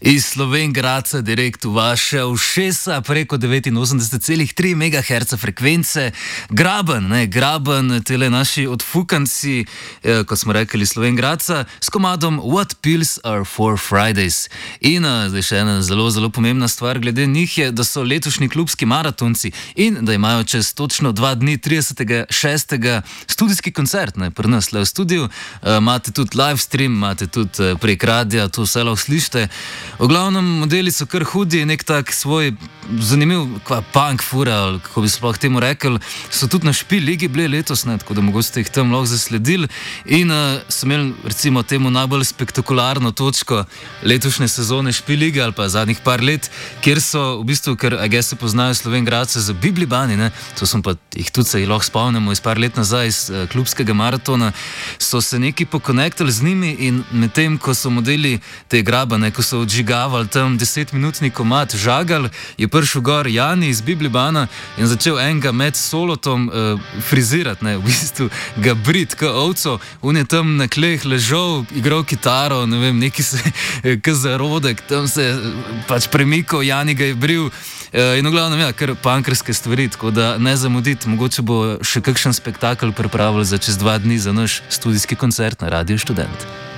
Iz Slovenj Gradca direkt v vaše ušesa preko 89,3 MHz frekvence. Graben, tele naši odfukanci, kot smo rekli, Slovenj Gradca, s komadom What Pills Are For Fridays. In zdaj še ena zelo, zelo pomembna stvar glede njih je, da so letošnji klubski maratonci in da imajo čez točno 2 dni, 30.6. studijski koncert, pri nas le v studiu. Imate tudi live stream, imate tudi prek radia, to vse lahko slišite. V glavnem, modeli so kar hudi, nek tak svoj zanimiv punk fura, ali kako bi sploh temu rekel, so tudi na Špil ligi bili letos, tako da mogoče ste jih tam lahko zasledili. In so imeli recimo temu najbolj spektakularno točko letošnje sezone Špil lige ali pa zadnjih par let, kjer so v bistvu, ker se poznajo Slovenj Gradca za Biblibani, to smo pa jih tudi se lahko spomnimo iz par let nazaj iz klubskega maratona, so se neki pokonektali z njimi in medtem, ko so modeli te Grabane, ko so odžigavali tam 10-minutni komad žagal, je prišel gor Jani iz Biblibana in začel enega med solotom frizirati, v bistvu ga brit, kot ovco. On je tam na kleh ležal, igral kitaro, ne vem, neki se kazarodek, tam se pač premikal, Jani ga je bril. In v glavnem, kar punkerske stvari, tako da ne zamuditi, mogoče bo še kakšen spektakel pripravili za čez 2 dni za naš studijski koncert na Radiu Študent.